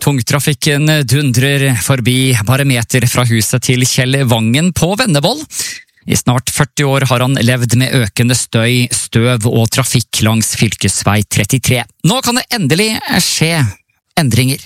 Tungtrafikken dundrer forbi bare meter fra huset til Kjell Vangen på Vennevoll. I snart 40 år har han levd med økende støy, støv og trafikk langs fylkesvei 33. Nå kan det endelig skje endringer.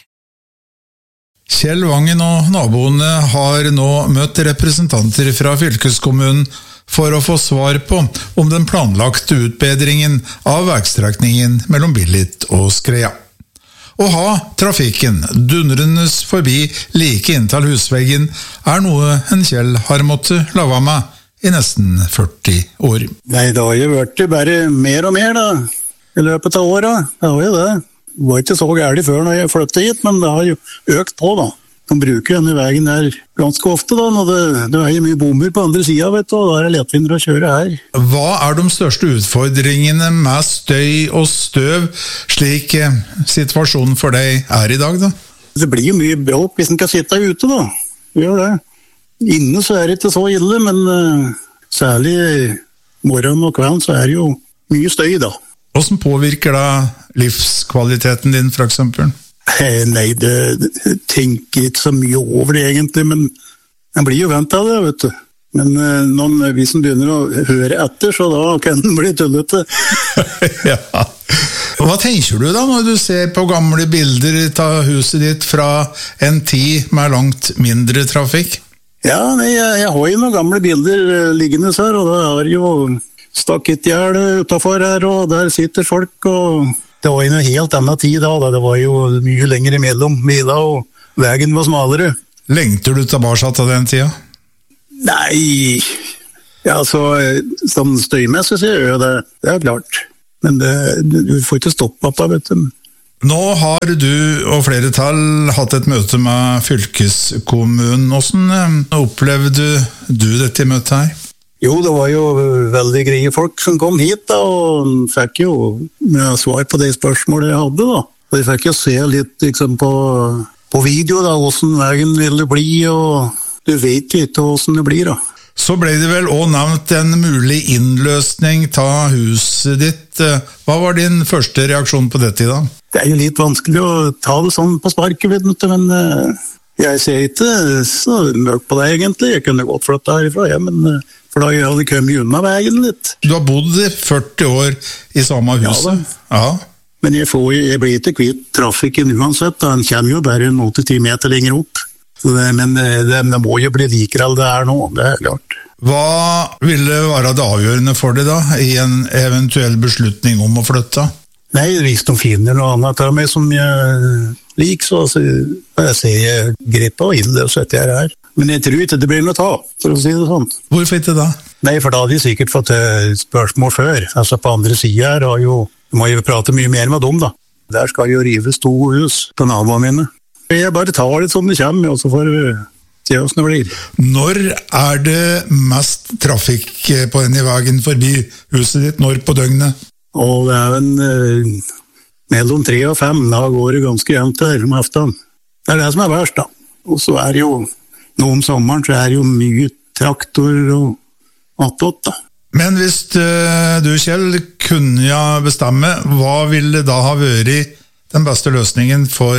Kjell Vangen og naboene har nå møtt representanter fra fylkeskommunen for å få svar på om den planlagte utbedringen av veistrekningen mellom Billit og Skreia. Å ha trafikken dundrende forbi like inntil husveggen er noe en Kjell har måttet leve med i nesten 40 år. Nei, det har jo vært bare mer og mer da, i løpet av året. Det har jo det. Det var ikke så gærlig før når jeg flyttet hit, men det har jo økt på da. De bruker denne veien der ganske ofte da, når det er mye bomber på andre siden, vet du, og da er det lettvindere å kjøre her. Hva er de største utfordringene med støy og støv, slik situasjonen for deg er i dag da? Det blir jo mye bråk hvis en kan sitte ute da, det gjør det. Inne så er det ikke så ille, men særlig morgen og kvelden så er det jo mye støy da. Hvordan påvirker da livskvaliteten din for eksempel? Nei, det tenker ikke så mye over det egentlig, men en blir jo vant av det, vet du. Men hvis en begynner å høre etter, så da kan den bli tullete. Ja. Hva tenker du da når du ser på gamle bilder av huset ditt fra en tid med langt mindre trafikk? Ja, nei, jeg har jo noen gamle bilder liggende her, og da er jo stakettgjerde utenfor her, og der sitter folk, og det var jo noe helt annen tid da, det var jo mye lenger imellom mida, og veien var smalere. Lengter du tilbake til den tida? Nei, ja, sånn støymessig så gjør jeg det, det er klart. Men du får ikke stoppe opp da, vet du. Nå har du og flere tal hatt et møte med fylkeskommunen. Hvordan opplevde du dette møtet her? Jo, det var jo veldig greie folk som kom hit da, og fikk jo svar på de spørsmålene jeg hadde da. Og de fikk jo se litt liksom, på video da, hvordan veien ville bli, og du vet jo ikke hvordan det blir da. Så ble det vel også nevnt en mulig innløsning av huset ditt. Hva var din første reaksjon på dette da? Det er jo litt vanskelig å ta det sånn på sparket, vet du, men jeg ser ikke så mørkt på det egentlig. Jeg kunne godt flytte herifra, ja, men for da hadde jeg kommet unna veien litt. Du har bodd 40 år i samme huset? Ja, men jeg blir ikke kvitt trafikken uansett, da. Den kommer jo bare 8-10 meter lenger opp. Men det må jo bli likere enn det er nå, det er klart. Hva ville være det avgjørende for deg da, i en eventuell beslutning om å flytte? Nei, hvis de finner noe annet av meg som jeg liker, så ser jeg grepet og innløser jeg her. Men jeg tror ikke det blir noe ta, for å si det sånn. Hvorfor ikke da? Nei, for da hadde de sikkert fått spørsmål før. Altså på andre siden her, må jeg prate mye mer med dem da. Der skal jo rives 2 hus på naboene mine. Jeg bare tar det som det kommer, og så får vi se hvordan det blir. Når er det mest trafikk på denne veien forbi huset ditt? Når på døgnet? Og det er mellom 3 og 5, da går det ganske jevnt her om aften. Det er det som er verst da. Og så er det jo, nå om sommeren, så er det jo mye traktor og attåt da. Men hvis du, Kjell, kunne bestemme, hva ville da ha vært den beste løsningen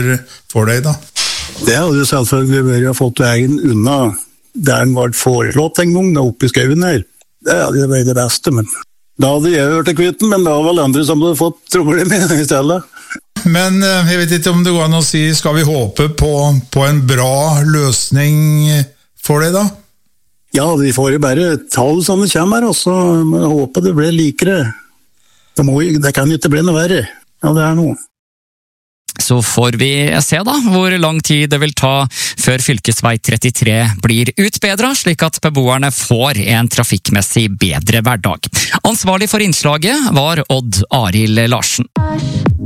for deg da? Det hadde jo selvfølgelig vært å fått veien unna der den var foreslått en gang, da oppe i skauen her. Det hadde jo vært det beste, men da hadde jeg hørt til kvitten, men det var vel andre som hadde fått problemer i stedet. Men jeg vet ikke om det går an å si, skal vi håpe på en bra løsning for deg da? Ja, vi får jo bare ta det som det kommer, og så håper det blir likere. Det kan ikke bli noe verre. Ja, det er noe. Så får vi se da hvor lang tid det vil ta før fylkesvei 33 blir utbedret, slik at beboerne får en trafikkmessig bedre hverdag. Ansvarlig for innslaget var Odd Arild Larsen.